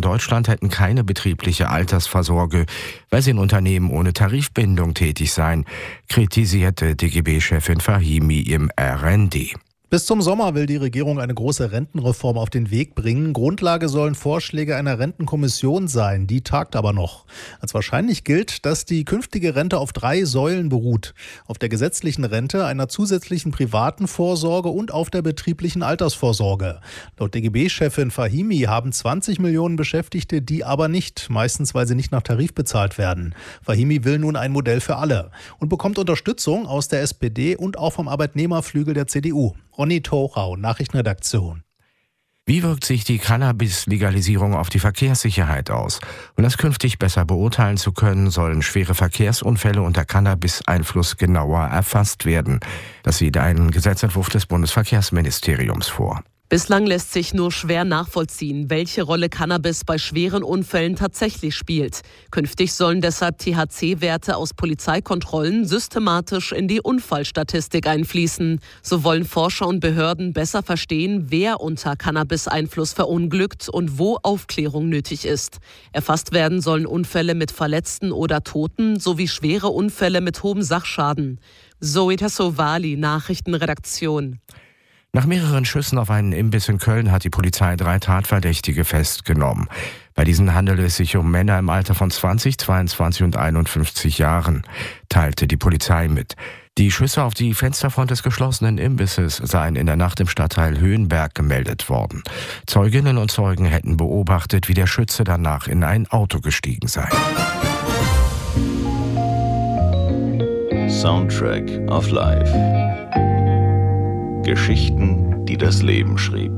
Deutschland hätten keine betriebliche Altersvorsorge, weil sie in Unternehmen ohne Tarifbindung tätig seien, kritisierte DGB-Chefin Fahimi im RND. Bis zum Sommer will die Regierung eine große Rentenreform auf den Weg bringen. Grundlage sollen Vorschläge einer Rentenkommission sein. Die tagt aber noch. Als wahrscheinlich gilt, dass die künftige Rente auf 3 Säulen beruht. Auf der gesetzlichen Rente, einer zusätzlichen privaten Vorsorge und auf der betrieblichen Altersvorsorge. Laut DGB-Chefin Fahimi haben 20 Millionen Beschäftigte die aber nicht. Meistens, weil sie nicht nach Tarif bezahlt werden. Fahimi will nun ein Modell für alle und bekommt Unterstützung aus der SPD und auch vom Arbeitnehmerflügel der CDU. Ronny Thorau, Nachrichtenredaktion. Wie wirkt sich die Cannabis-Legalisierung auf die Verkehrssicherheit aus? Um das künftig besser beurteilen zu können, sollen schwere Verkehrsunfälle unter Cannabis-Einfluss genauer erfasst werden. Das sieht ein Gesetzentwurf des Bundesverkehrsministeriums vor. Bislang lässt sich nur schwer nachvollziehen, welche Rolle Cannabis bei schweren Unfällen tatsächlich spielt. Künftig sollen deshalb THC-Werte aus Polizeikontrollen systematisch in die Unfallstatistik einfließen. So wollen Forscher und Behörden besser verstehen, wer unter Cannabis-Einfluss verunglückt und wo Aufklärung nötig ist. Erfasst werden sollen Unfälle mit Verletzten oder Toten sowie schwere Unfälle mit hohem Sachschaden. Zoe Tassovali, Nachrichtenredaktion. Nach mehreren Schüssen auf einen Imbiss in Köln hat die Polizei 3 Tatverdächtige festgenommen. Bei diesen handelt es sich um Männer im Alter von 20, 22 und 51 Jahren, teilte die Polizei mit. Die Schüsse auf die Fensterfront des geschlossenen Imbisses seien in der Nacht im Stadtteil Höhenberg gemeldet worden. Zeuginnen und Zeugen hätten beobachtet, wie der Schütze danach in ein Auto gestiegen sei. Soundtrack of Life. Geschichten, die das Leben schrieb.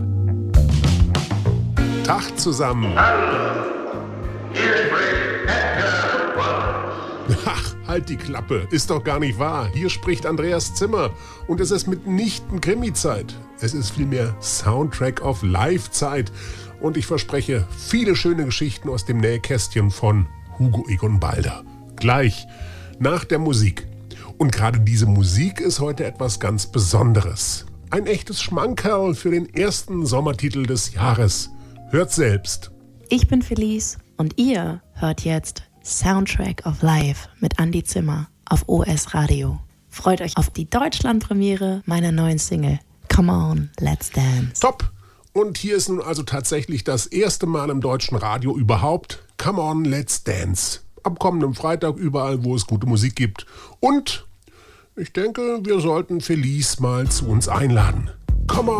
Tag zusammen. Hallo, hier spricht Edgar. Ach, halt die Klappe. Ist doch gar nicht wahr. Hier spricht Andreas Zimmer. Und es ist mitnichten Krimi-Zeit. Es ist vielmehr Soundtrack of Life-Zeit. Und ich verspreche viele schöne Geschichten aus dem Nähkästchen von Hugo Egon Balder. Gleich nach der Musik. Und gerade diese Musik ist heute etwas ganz Besonderes. Ein echtes Schmankerl für den ersten Sommertitel des Jahres. Hört selbst. Ich bin Felice und ihr hört jetzt Soundtrack of Life mit Andi Zimmer auf OS Radio. Freut euch auf die Deutschlandpremiere meiner neuen Single Come On, Let's Dance. Top! Und hier ist nun also tatsächlich das erste Mal im deutschen Radio überhaupt Come On, Let's Dance. Am kommenden Freitag überall, wo es gute Musik gibt. Und ich denke, wir sollten Felice mal zu uns einladen.